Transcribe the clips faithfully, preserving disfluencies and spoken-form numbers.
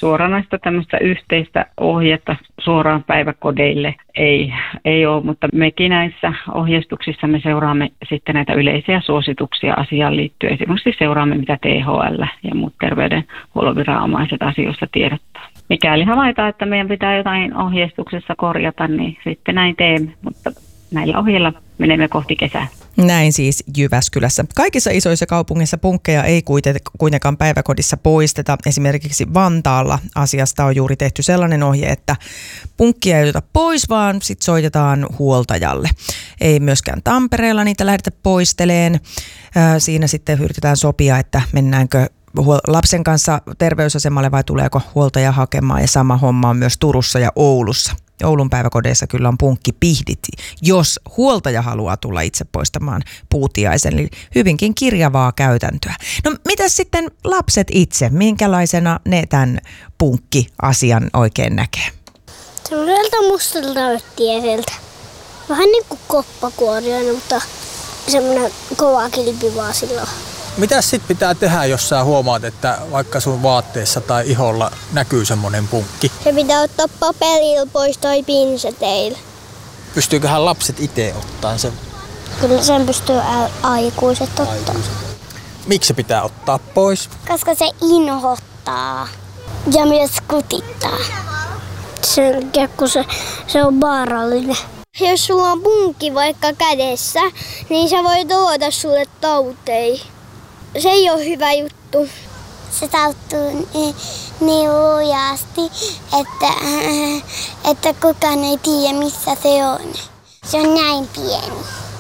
suoranaista tämmöistä yhteistä ohjetta suoraan päiväkodeille ei, ei ole, mutta mekin näissä ohjeistuksissa me seuraamme sitten näitä yleisiä suosituksia asiaan liittyen. Esimerkiksi seuraamme, mitä T H L ja muut terveydenhuollon viranomaiset asioista tiedottaa. Mikäli havaitaan, että meidän pitää jotain ohjeistuksessa korjata, niin sitten näin teemme, mutta näillä ohjeilla menemme kohti kesää. Näin siis Jyväskylässä. Kaikissa isoissa kaupungeissa punkkeja ei kuitenkaan päiväkodissa poisteta. Esimerkiksi Vantaalla asiasta on juuri tehty sellainen ohje, että punkkia ei oteta pois, vaan sit soitetaan huoltajalle. Ei myöskään Tampereella niitä lähdetä poisteleen. Siinä sitten yritetään sopia, että mennäänkö lapsen kanssa terveysasemalle vai tuleeko huoltaja hakemaan, ja sama homma on myös Turussa ja Oulussa. Oulun päiväkodeissa kyllä on punkkipihdit, jos huoltaja haluaa tulla itse poistamaan puutiaisen, eli hyvinkin kirjavaa käytäntöä. No mitäs sitten lapset itse, minkälaisena ne tämän punkki-asian oikein näkee? Semmoiselta mustalta öttieseltä. Vähän niin kuin koppakuoriainen, mutta semmoinen kova kilpi vaan silloin. Mitäs sit pitää tehdä, jos sä huomaat, että vaikka sun vaatteessa tai iholla näkyy semmonen punkki? Se pitää ottaa paperilla pois tai pinseteillä. Pystyyköhän lapset itse ottaa sen? Kyllä sen pystyy aikuiset ottaa. Miksi se pitää ottaa pois? Koska se inhottaa ja myös kutittaa. Sen takia, kun se, se on vaarallinen. Jos sulla on punkki vaikka kädessä, niin se voi tuoda sulle tauteja. Se ei ole hyvä juttu. Se tauttuu niin, niin lujasti, että, että kukaan ei tiedä, missä se on. Se on näin pieni.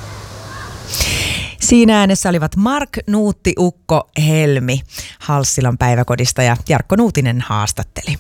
Siinä äänessä olivat Mark, Nuutti, Ukko, Helmi Halssilan päiväkodista, ja Jarkko Nuutinen haastatteli.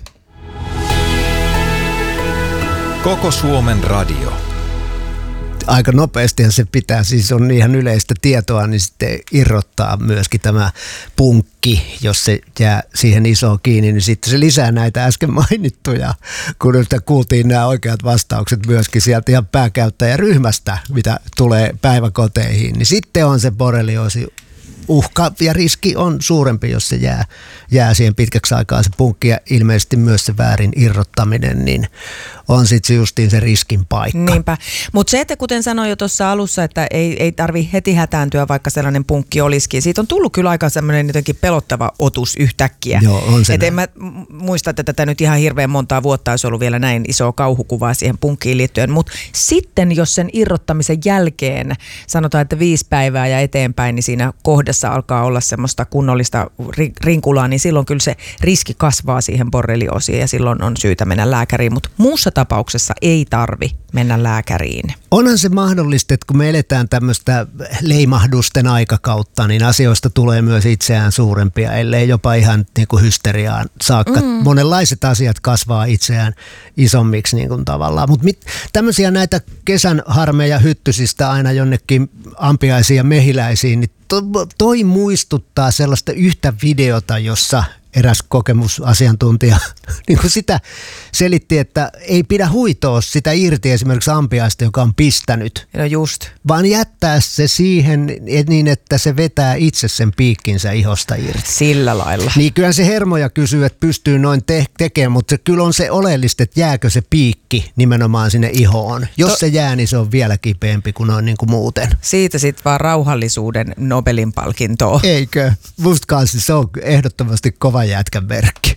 Koko Suomen radio. Aika nopeastihan se pitää, siis on ihan yleistä tietoa, niin sitten irrottaa myöskin tämä punkki, jos se jää siihen isoon kiinni, niin sitten se lisää näitä äsken mainittuja, kun nyt kuultiin nämä oikeat vastaukset myöskin sieltä ihan pääkäyttäjäryhmästä, mitä tulee päiväkoteihin, niin sitten on se borrelioosi. Uhka ja riski on suurempi, jos se jää, jää siihen pitkäksi aikaa se punkki, ja ilmeisesti myös se väärin irrottaminen, niin on sitten justiin se riskin paikka. Niinpä, mutta se, että kuten sanoin jo tuossa alussa, että ei, ei tarvi heti hätääntyä, vaikka sellainen punkki olisikin. Siitä on tullut kyllä aika semmoinen jotenkin pelottava otus yhtäkkiä. Joo, on se. Et en mä muista, että tätä nyt ihan hirveän montaa vuotta olisi ollut vielä näin isoa kauhukuvaa siihen punkkiin liittyen, mutta sitten jos sen irrottamisen jälkeen sanotaan, että viisi päivää ja eteenpäin, niin siinä kohdassa alkaa olla semmoista kunnollista rinkulaa, niin silloin kyllä se riski kasvaa siihen borreliosiin ja silloin on syytä mennä lääkäriin, mutta muussa tapauksessa ei tarvi mennä lääkäriin. Onhan se mahdollista, että kun me eletään tämmöistä leimahdusten aikakautta, niin asioista tulee myös itseään suurempia, ellei jopa ihan niin kuin hysteriaan saakka. Mm. Monenlaiset asiat kasvaa itseään isommiksi niin kuin tavallaan. Mutta tämmöisiä näitä kesän harmeja hyttysistä aina jonnekin ampiaisiin ja mehiläisiin, niin to, toi muistuttaa sellaista yhtä videota, jossa eräs kokemusasiantuntija niin kuin sitä selitti, että ei pidä huitoa sitä irti esimerkiksi ampiaista, joka on pistänyt. No just. Vaan jättää se siihen niin, että se vetää itse sen piikkinsä ihosta irti. Sillä lailla. Niin kyllä se hermoja kysyy, että pystyy noin te- tekemään, mutta kyllä on se oleellista, että jääkö se piikki nimenomaan sinne ihoon. Jos to- se jää, niin se on vielä kipeämpi kuin on niin kuin muuten. Siitä sitten vaan rauhallisuuden Nobelin palkintoa. Eikö? Musta kanssa se on ehdottomasti kova jätkän merkki.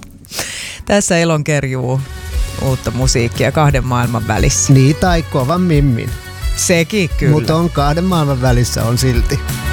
Tässä Elonkerjuu uutta musiikkia kahden maailman välissä. Niin, tai kovan mimmin. Sekin kyllä. Mutta on kahden maailman välissä on silti.